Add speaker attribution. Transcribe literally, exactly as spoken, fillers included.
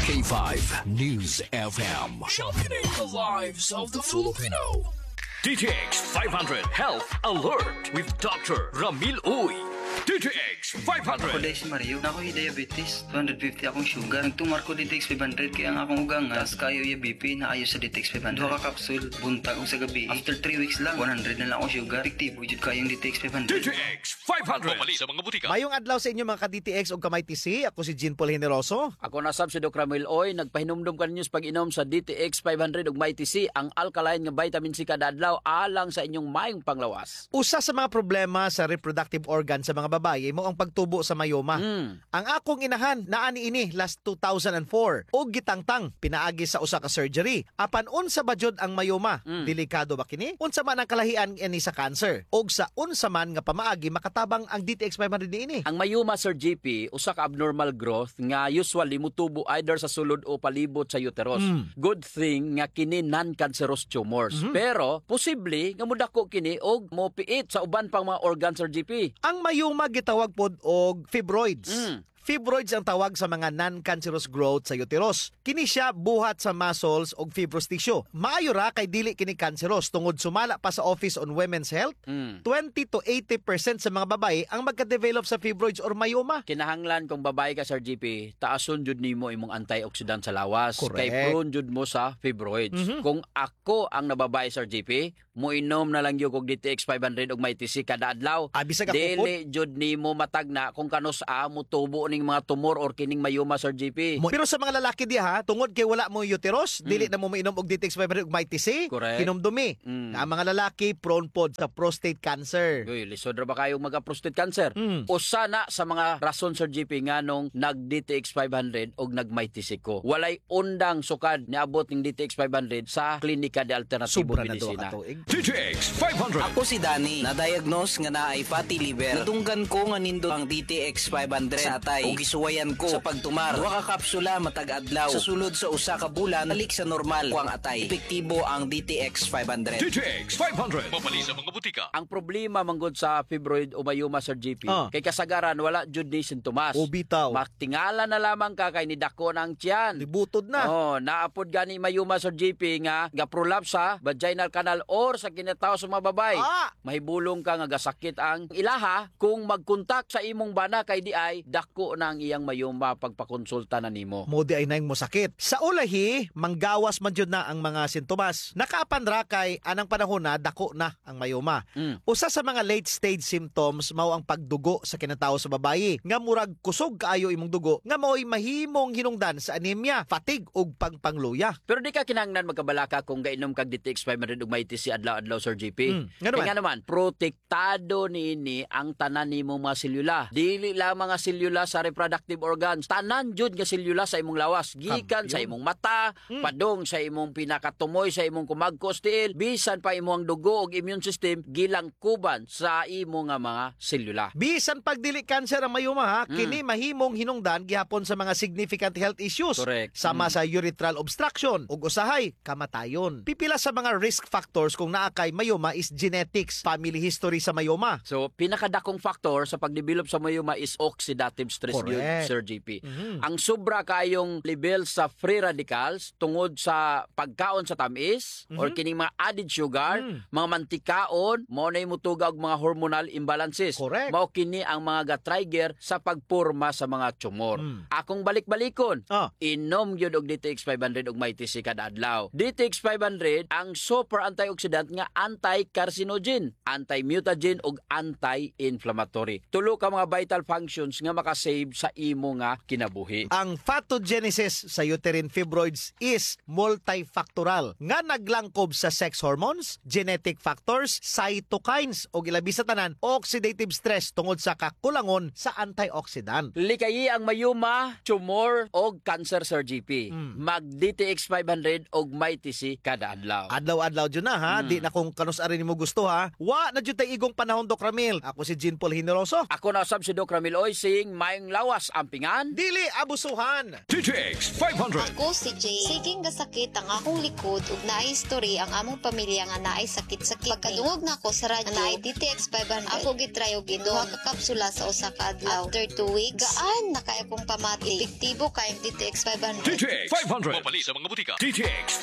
Speaker 1: K five News F M. Championing the lives of the Filipino.
Speaker 2: D T X five hundred Health Alert with Doctor Ramil Uy. D T X five hundred.
Speaker 3: Ako dahil si Mario, na ako'y diabetes, two hundred fifty akong sugar. Nagtumar ko D T X five hundred, kaya ang akong ugang nga, kayo yung B P na ayos sa D T X five hundred. Dua ka kapsul, buntag ko sa gabi. After three weeks lang, one hundred na lang akong sugar. Efektibo, jud kayong D T X five hundred.
Speaker 2: D T X five hundred. Pumali sa mga butika.
Speaker 4: Mayong adlaw sa inyo mga ka-D T X o kamay T C. Ako si Jean Paul Generoso.
Speaker 5: Ako nasab si Doc Ramil Oy, nagpahinumdum kaninyo sa pag-inom sa D T X five hundred ug May T C, ang alkaline nga vitamin C kada adlaw alang sa inyong mayong panglawas.
Speaker 4: Usa sa mga problema sa reproductive organ sa mga babaye mo ang pagtubo sa mayoma.
Speaker 5: Mm.
Speaker 4: Ang akong inahan naani ini last two thousand four og gitangtang pinaagi sa usa ka surgery. Apan unsa ba jud ang mayoma?
Speaker 5: Mm.
Speaker 4: Delikado ba kini? Unsa man ang kalahian ini sa cancer? Og sa unsa man nga pamaagi makatabang ang D T X five hundred niini?
Speaker 5: Ang mayoma, Sir G P, usa ka abnormal growth nga usually mutubo either sa sulod o palibot sa uterus.
Speaker 4: Mm.
Speaker 5: Good thing nga kini non-cancerous tumors.
Speaker 4: Mm-hmm.
Speaker 5: Pero posible nga mudako kini og mopiit sa uban pang mga organ, Sir G P.
Speaker 4: Ang mayoma gitawag pod og fibroids.
Speaker 5: Mm.
Speaker 4: Fibroids ang tawag sa mga non-cancerous growth sa uterus. Kini siya buhat sa muscles og fibrous tissue. Maayo ra kay dili kini cancerous tungod sumala pa sa Office on Women's Health.
Speaker 5: Mm.
Speaker 4: twenty to eighty percent sa mga babae ang magka-develop sa fibroids or mayoma.
Speaker 5: Kinahanglan kung babae ka, Sir G P, taason jud nimo imong antioxidant sa lawas.
Speaker 4: Correct.
Speaker 5: Kay prone jud mo sa fibroids.
Speaker 4: Mhm.
Speaker 5: Kung ako ang nababae, Sir G P, moinom na lang gyud og D T X five hundred og May T C kada adlaw.
Speaker 4: Ah, bisag ako
Speaker 5: Dili jud nimo matagna kung kanus a mo tubo ning mga tumor or kining mayoma, Sir G P.
Speaker 4: Mo- Pero sa mga lalaki diha, ha, tungod kay wala mo uterus, dili na mo mainom og D T X five hundred og May T C,
Speaker 5: Correct.
Speaker 4: hinumdumi.
Speaker 5: Mm.
Speaker 4: Na ang mga lalaki prone pod sa prostate cancer.
Speaker 5: Uy, lisod ra ba kayong magka-prostate cancer?
Speaker 4: Mm.
Speaker 5: Usa na sa mga rason, Sir G P, nga nung nag-D T X five hundred og nag-May T C ko. Walay undang sukad niabot ning D T X five hundred sa Klinika de Alternatibo
Speaker 4: Sobra na to
Speaker 5: Medicina.
Speaker 4: ka tuig.
Speaker 2: D T X five hundred.
Speaker 6: Ako si Danny, na-diagnose nga naay fatty liver. Natunggan ko nga nindo ang D T X five hundred sa atay. Ug gisuwayan ko sa pagtumar. Duha ka kapsula matag adlaw. Sa sulod sa usa ka bulan, balik sa normal ko ang atay. Epektibo ang D T X five hundred.
Speaker 2: D T X five hundred. Pumali sa mga butika.
Speaker 5: Ang problema manggod sa fibroid o mayoma, Sir G P,
Speaker 4: Ah.
Speaker 5: kay kasagaran wala jud ni sintomas.
Speaker 4: O bitaw.
Speaker 5: Maktingala na lamang ka kay ni dako ng tiyan.
Speaker 4: Libutod na.
Speaker 5: Oh, naapod gani mayuma, Sir G P, nga ga-prolapse sa vaginal canal or sa kinataw sa mga babay.
Speaker 4: Ah!
Speaker 5: Mahibulong ka nga gasakit ang ilaha kung magkontak sa imong bana kay di ay dako na ang iyang mayuma pagpakonsulta na nimo.
Speaker 4: Mo di ay naing mosakit. Sa ulahi, manggawas man jud na ang mga sintomas. Nakaapan ra kay anang panahon na dako na ang mayoma.
Speaker 5: Mm.
Speaker 4: Usa sa mga late stage symptoms mao ang pagdugo sa kinatawo sa babayi. Nga murag kusog kaayo imong dugo nga mao'y mahimong hinungdan sa anemia, fatigue ug pangpangluya.
Speaker 5: Pero di ka kinahanglan magkabalaka kung gainom kag D T X five hundred ug May T C adlaw-adlaw, Sir G P.
Speaker 4: Mm, nga naman.
Speaker 5: Kaya nga naman, protektado niini ang tanan nimo mga selula. Dili lang mga selula sa reproductive organs. Tanan jud nga selula sa imong lawas. Gikan
Speaker 4: Kampiyon.
Speaker 5: sa imong mata,
Speaker 4: Mm.
Speaker 5: padong sa imong pinakatumoy, sa imong kumagkos tiil, bisan pa imong dugo ug immune system gilangkuban sa imong nga mga selula.
Speaker 4: Bisan pag dili cancer ang mayoma ha,
Speaker 5: Mm.
Speaker 4: kini mahimong hinungdan gihapon sa mga significant health issues.
Speaker 5: Correct.
Speaker 4: Sama
Speaker 5: Mm.
Speaker 4: sa urethral obstruction ug usahay kamatayon. Pipila sa mga risk factors kung naa kay mayoma is genetics, family history sa mayoma.
Speaker 5: So, pinakadakong factor sa pagdevelop sa mayoma is oxidative stress,
Speaker 4: Correct.
Speaker 5: yun, Sir G P.
Speaker 4: Mhm.
Speaker 5: Ang sobra kayong level sa free radicals tungod sa pagkaon sa tamis or kining mga added sugar,
Speaker 4: Mhm.
Speaker 5: mga mantikaon, mo na mutuga og mga hormonal imbalances.
Speaker 4: Correct.
Speaker 5: Mao kini ang mga ga-trigger sa pagporma sa mga tumor.
Speaker 4: Mm.
Speaker 5: Akong balik-balikon,
Speaker 4: Ah.
Speaker 5: inom gyud og D T X five hundred og May T C kada adlaw. D T X five hundred ang super antioxidant nga anti-carcinogen, anti-mutagen ug anti-inflammatory. Tulo ka mga vital functions nga makasave sa imo nga kinabuhi.
Speaker 4: Ang pathogenesis sa uterine fibroids is multifactorial nga naglangkob sa sex hormones, genetic factors, cytokines o ilabi sa tanan oxidative stress tungod sa kakulangon sa antioxidant.
Speaker 5: Likayi ang mayuma, tumor o cancer, Sir G P.
Speaker 4: Mm.
Speaker 5: Mag D T X five hundred og May T C kada adlaw.
Speaker 4: Adlaw-adlaw dyan na ha, di na kung kanus arin mo gusto ha. Wa na jud tay igong panahon Doc Ramil. Ako si Jean Paul Generoso.
Speaker 5: Ako na usab si Doc Ramil Oy sing mayong lawas ampingan.
Speaker 4: Dili abusuhan.
Speaker 2: D T X five hundred.
Speaker 7: Ako si Jay. Siging gasakit ang akong likod ug naay history ang among pamilya nga naay sakit-sakit. Pagkadungog na ako sa radyo, naay D T X five hundred. Ako gitry og giduha ka kapsula sa usa ka adlaw. After two weeks, gaan na kay akong pamati. Epektibo kay D T X five hundred.
Speaker 2: D T X five hundred. Mapali sa mga butika. D T X